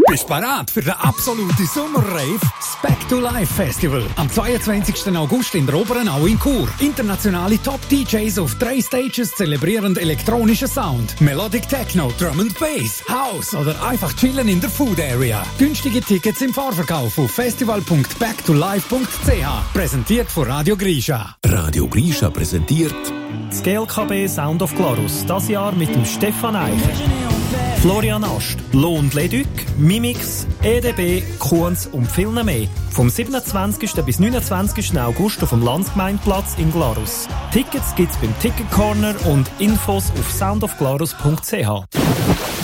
Bist bereit für den absoluten Sommerrave? Back to Life Festival. Am 22. August in der Oberen-Au in Chur. Internationale Top-DJs auf 3 Stages zelebrierend elektronischen Sound. Melodic Techno, Drum and Bass, House oder einfach chillen in der Food Area. Günstige Tickets im Vorverkauf auf festival.backtolife.ch. Präsentiert von Radio Grisha. Radio Grisha präsentiert das GLKB Sound of Glarus. Das Jahr mit dem Stefan Eicher, Florian Ast, Lohn Leduc, Mimix, EDB, Kunz und vielen mehr. Vom 27. bis 29. August auf dem Landsgemeindeplatz in Glarus. Tickets gibt's beim Ticket Corner und Infos auf soundofglarus.ch.